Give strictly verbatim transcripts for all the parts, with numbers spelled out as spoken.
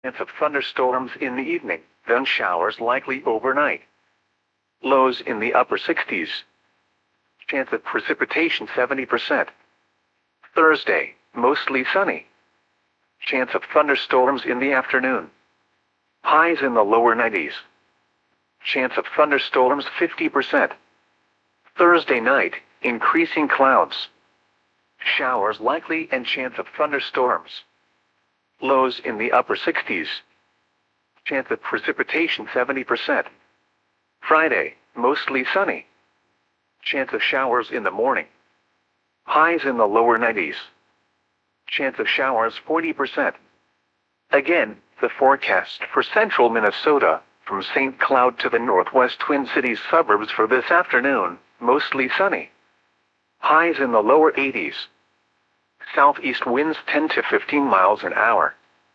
Chance of thunderstorms in the evening, then showers likely overnight. Lows in the upper sixties. Chance of precipitation seventy percent. Thursday, mostly sunny. Chance of thunderstorms in the afternoon. Highs in the lower nineties. Chance of thunderstorms fifty percent. Thursday night, increasing clouds. Showers likely and chance of thunderstorms. Lows in the upper sixties. Chance of precipitation seventy percent. Friday, mostly sunny. Chance of showers in the morning. Highs in the lower nineties. Chance of showers forty percent. Again, the forecast for central Minnesota, from Saint Cloud to the northwest Twin Cities suburbs for this afternoon, mostly sunny. Highs in the lower eighties. Southeast winds ten to fifteen miles an hour.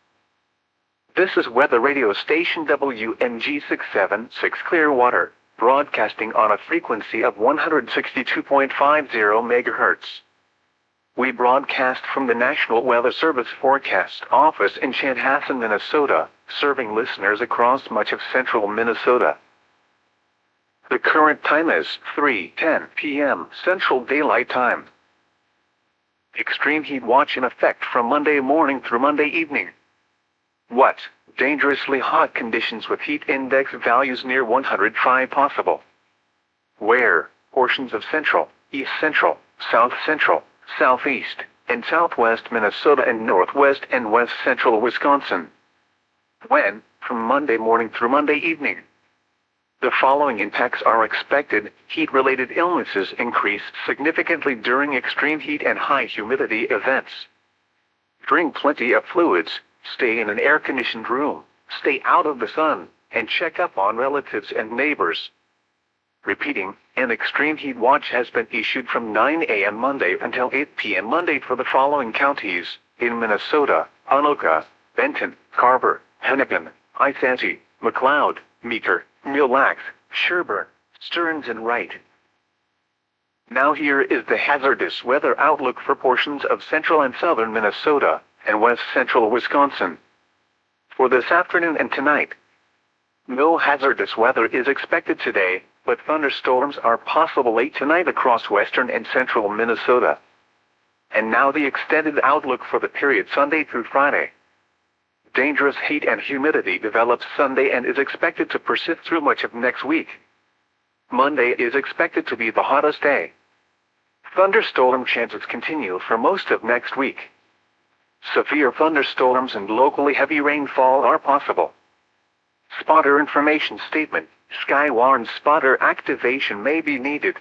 This is weather radio station W N G six seven six Clearwater, broadcasting on a frequency of one hundred sixty-two point five zero megahertz. We broadcast from the National Weather Service Forecast Office in Chanhassen, Minnesota, serving listeners across much of central Minnesota. The current time is three ten p m Central Daylight Time. Extreme heat watch in effect from Monday morning through Monday evening. What? Dangerously hot conditions with heat index values near one hundred five possible. Where? Portions of central, east central, south central, southeast, and southwest Minnesota and northwest and west central Wisconsin. When? From Monday morning through Monday evening. The following impacts are expected. Heat-related illnesses increase significantly during extreme heat and high humidity events. Drink plenty of fluids, stay in an air-conditioned room, stay out of the sun, and check up on relatives and neighbors. Repeating, an extreme heat watch has been issued from nine a m Monday until eight p m Monday for the following counties: in Minnesota, Anoka, Benton, Carver, Hennepin, Isanti, McLeod, Meeker, Mille Lacs, Sherburne, Stearns and Wright. Now here is the hazardous weather outlook for portions of central and southern Minnesota and west central Wisconsin. For this afternoon and tonight, no hazardous weather is expected today, but thunderstorms are possible late tonight across western and central Minnesota. And now the extended outlook for the period Sunday through Friday. Dangerous heat and humidity develops Sunday and is expected to persist through much of next week. Monday is expected to be the hottest day. Thunderstorm chances continue for most of next week. Severe thunderstorms and locally heavy rainfall are possible. Spotter information statement: Skywarn spotter activation may be needed.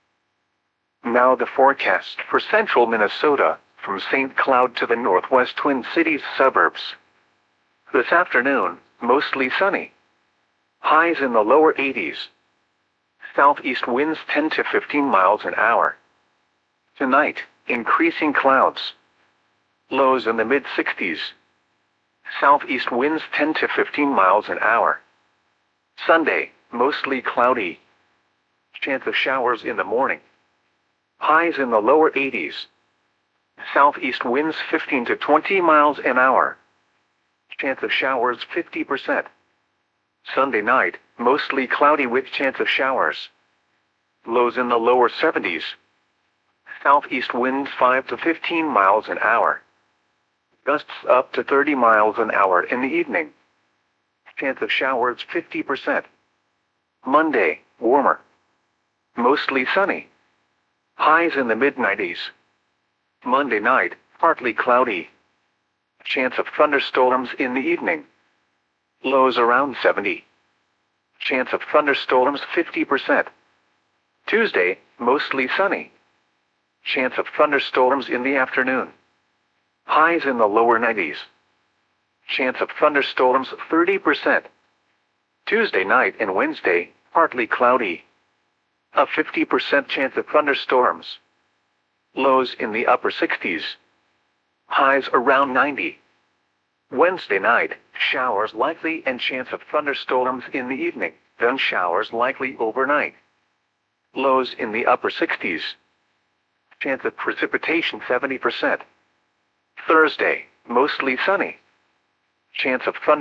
Now the forecast for central Minnesota, from Saint Cloud to the northwest Twin Cities suburbs. This afternoon, mostly sunny. Highs in the lower eighties. Southeast winds ten to fifteen miles an hour. Tonight, increasing clouds. Lows in the mid sixties. Southeast winds ten to fifteen miles an hour. Sunday, mostly cloudy. Chance of showers in the morning. Highs in the lower eighties. Southeast winds fifteen to twenty miles an hour. Chance of showers fifty percent. Sunday night, mostly cloudy with chance of showers. Lows in the lower seventies. Southeast winds five to fifteen miles an hour. Gusts up to thirty miles an hour in the evening. Chance of showers fifty percent. Monday, warmer. Mostly sunny. Highs in the mid nineties. Monday night, partly cloudy. Chance of thunderstorms in the evening. Lows around seventy. Chance of thunderstorms fifty percent. Tuesday, mostly sunny. Chance of thunderstorms in the afternoon. Highs in the lower nineties. Chance of thunderstorms thirty percent. Tuesday night and Wednesday, partly cloudy. A fifty percent chance of thunderstorms. Lows in the upper sixties. Highs around ninety. Wednesday night, showers likely and chance of thunderstorms in the evening, then showers likely overnight. Lows in the upper sixties. Chance of precipitation seventy percent. Thursday, mostly sunny. Chance of thunder.